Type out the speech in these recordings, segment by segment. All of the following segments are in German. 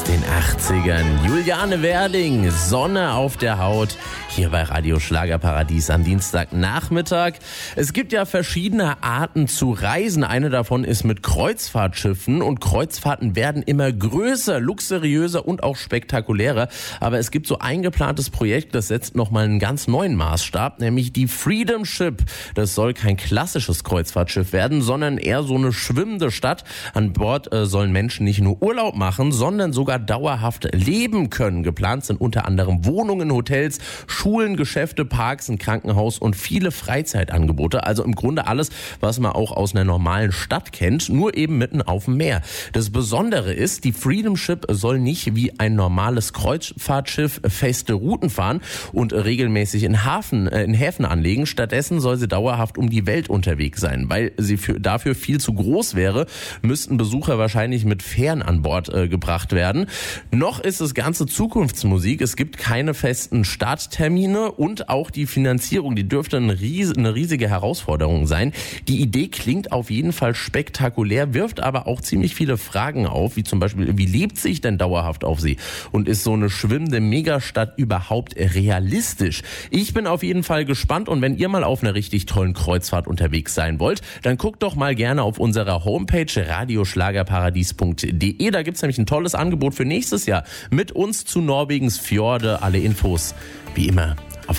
den 80ern. Juliane Werding, Sonne auf der Haut, hier bei Radio Schlagerparadies am Dienstagnachmittag. Es gibt ja verschiedene Arten zu reisen. Eine davon ist mit Kreuzfahrtschiffen und Kreuzfahrten werden immer größer, luxuriöser und auch spektakulärer. Aber es gibt so ein geplantes Projekt, das setzt nochmal einen ganz neuen Maßstab, nämlich die Freedom Ship. Das soll kein klassisches Kreuzfahrtschiff werden, sondern eher so eine schwimmende Stadt. An Bord sollen Menschen nicht nur Urlaub machen, sondern sogar dauerhaft leben können. Geplant sind unter anderem Wohnungen, Hotels, Schulen, Geschäfte, Parks, ein Krankenhaus und viele Freizeitangebote. Also im Grunde alles, was man auch aus einer normalen Stadt kennt, nur eben mitten auf dem Meer. Das Besondere ist, die Freedom Ship soll nicht wie ein normales Kreuzfahrtschiff feste Routen fahren und regelmäßig in Häfen anlegen. Stattdessen soll sie dauerhaft um die Welt unterwegs sein. Weil sie dafür viel zu groß wäre, müssten Besucher wahrscheinlich mit Fähren an Bord gebracht werden. Noch ist das Ganze Zukunftsmusik. Es gibt keine festen Starttermine und auch die Finanzierung, die dürfte eine riesige Herausforderung sein. Die Idee klingt auf jeden Fall spektakulär, wirft aber auch ziemlich viele Fragen auf, wie zum Beispiel, wie lebt sich denn dauerhaft auf See? Und ist so eine schwimmende Megastadt überhaupt realistisch? Ich bin auf jeden Fall gespannt und wenn ihr mal auf einer richtig tollen Kreuzfahrt unterwegs sein wollt, dann guckt doch mal gerne auf unserer Homepage radioschlagerparadies.de. Da gibt's nämlich ein tolles Angebot für nächstes Jahr mit uns zu Norwegens Fjorde. Alle Infos wie immer auf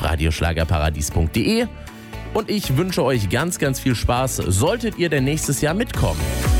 radioschlagerparadies.de. Und ich wünsche euch ganz, ganz viel Spaß, solltet ihr denn nächstes Jahr mitkommen.